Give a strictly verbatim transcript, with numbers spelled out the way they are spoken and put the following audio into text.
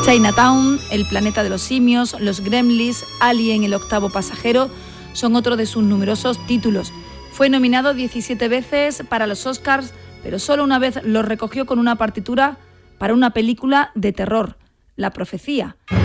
Chinatown, El planeta de los simios, Los Gremlins, Alien, El octavo pasajero son otro de sus numerosos títulos. Fue nominado diecisiete veces para los Oscars, pero solo una vez lo recogió con una partitura para una película de terror, La profecía.